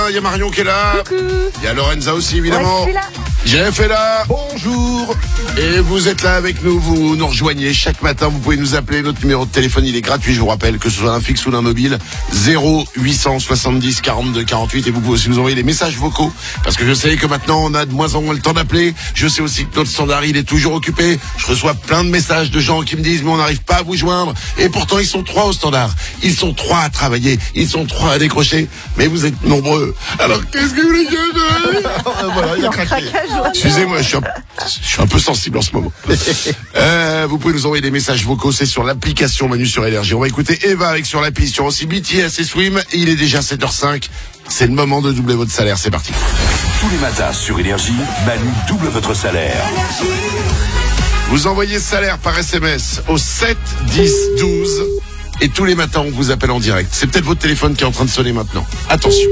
il y a Marion qui est là. Coucou. Il y a Lorenza aussi, évidemment. Ouais, je suis là. Jeff est là. Bonjour. Et vous êtes là avec nous, vous nous rejoignez chaque matin. Vous pouvez nous appeler. Notre numéro de téléphone, il est gratuit, je vous rappelle, que ce soit un fixe ou un mobile. 0870 42 48. Et vous pouvez aussi nous envoyer des messages vocaux. Parce que je sais que maintenant, on a de moins en moins le temps d'appeler. Je sais aussi que notre standard, il est toujours occupé. Je reçois plein de messages de gens qui me disent, mais on n'arrive pas à vous joindre. Et pourtant, ils sont 3 au standard. Ils sont 3 à travailler. Ils sont 3 à décrocher. Mais vous êtes nombreux. Alors, qu'est-ce que vous voulez que je fasse? Voilà, il a craqué. Excusez-moi, je suis un peu sensible en ce moment. Vous pouvez nous envoyer des messages vocaux, c'est sur l'application Manu sur Énergie. On va écouter Eva avec sur la piste, sur aussi BTS et Swim. Et il est déjà 7h05. C'est le moment de doubler votre salaire. C'est parti. Tous les matins sur Énergie, Manu double votre salaire. Vous envoyez salaire par SMS au 7 10 12. Et tous les matins, on vous appelle en direct. C'est peut-être votre téléphone qui est en train de sonner maintenant. Attention.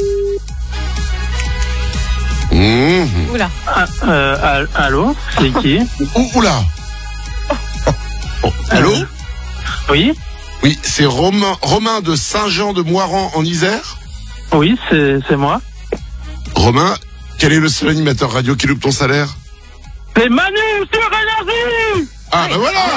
Oula. Allô, c'est qui? Oula. Oh, allô? Oui, Oui, c'est Romain de Saint-Jean-de-Moiran en Isère. oui, c'est moi. Romain, quel est le seul animateur radio qui loupe ton salaire? C'est Manu sur Énergie. Ah bah voilà,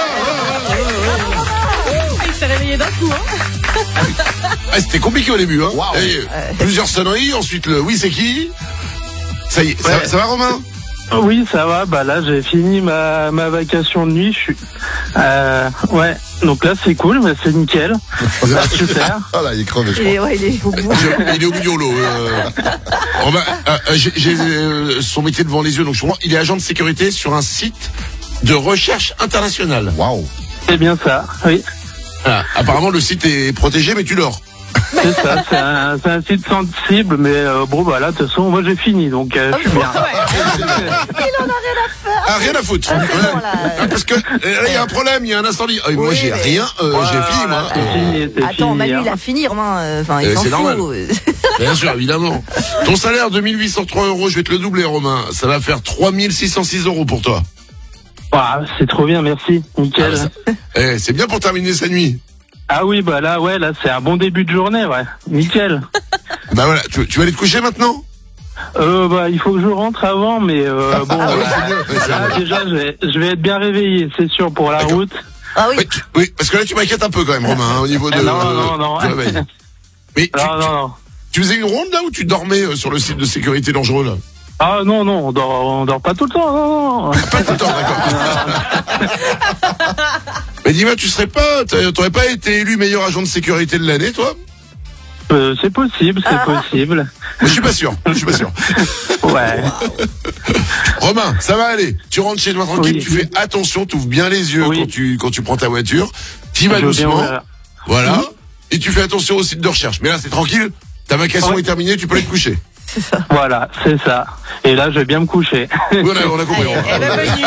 Il s'est réveillé d'un coup, hein. Ah, c'était compliqué au début, hein. Et, plusieurs sonneries, ensuite le oui c'est qui? Ça y est, Ouais. ça va Romain? Oui, ça va. Bah là, j'ai fini ma vacation de nuit. Je suis. Ouais. Donc là, c'est cool, mais c'est nickel. Bah, super. Ah là, il est crevé, je Il crois. est au bout. Il est au bout du rouleau. Romain, j'ai son métier devant les yeux, donc je comprends. Il est agent de sécurité sur un site de recherche internationale. Waouh. C'est bien ça. Oui. Ah, apparemment, le site est protégé, mais tu dors. C'est ça. C'est un site sensible, mais bon, bah là, de toute façon, moi, j'ai fini, donc je suis bien. Il en a rien à faire. Ah, rien à foutre. Ah, c'est bon, là. Ah, parce que là, il y a un problème, il y a un incendie. Ah, moi, Oui, j'ai mais- rien, j'ai fini, moi. C'est fini, c'est Attends, fini, Manu, hein. il a fini, Romain. Enfin, il s'en c'est normal. fout. Bien sûr, évidemment. Ton salaire de 1803 €, je vais te le doubler, Romain. Ça va faire 3606 € pour toi. Ah, c'est trop bien, merci. Nickel. C'est bien pour terminer sa nuit. Ah oui, bah là, ouais, là, c'est un bon début de journée, ouais. Nickel. Bah voilà, tu vas aller te coucher maintenant? Bah, il faut que je rentre avant, mais bon, Ah oui, voilà. c'est mieux. Ouais, c'est Là, vrai. déjà, je vais être bien réveillé, c'est sûr, pour la D'accord. route. Ah oui. Oui, parce que là, tu m'inquiètes un peu quand même, Romain, hein, au niveau de, Non. du réveil. Mais Non. tu faisais une ronde là ou tu dormais sur le site de sécurité dangereux là? Ah non, on dort pas tout le temps, non. Pas tout le temps, d'accord. Mais dis-moi, t'aurais pas été élu meilleur agent de sécurité de l'année, toi? C'est possible, c'est possible. Mais je suis pas sûr. Ouais. Romain, ça va aller. Tu rentres chez toi tranquille, Oui. tu fais attention, tu ouvres bien les yeux Oui. quand tu prends ta voiture. Tu vas Je veux bien doucement. ouvrir. Voilà. Et tu fais attention au site de recherche. Mais là, c'est tranquille. Ta vacation Ouais. est terminée, tu peux aller te coucher. Voilà, c'est ça. Et là, je vais bien me coucher. Voilà, on a compris. Eh ben, bonne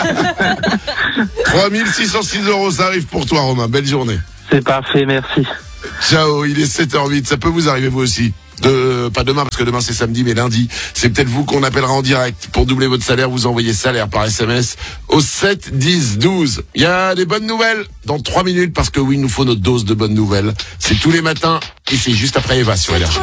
nuit. 3606 €, ça arrive pour toi, Romain. Belle journée. C'est parfait, merci. Ciao, il est 7h08. Ça peut vous arriver, vous aussi. Pas demain, parce que demain c'est samedi, mais lundi, c'est peut-être vous qu'on appellera en direct. Pour doubler votre salaire, vous envoyez salaire par SMS au 7 10 12. Il y a des bonnes nouvelles dans 3 minutes, parce que oui, il nous faut notre dose de bonnes nouvelles. C'est tous les matins, et c'est juste après Eva sur Énergie.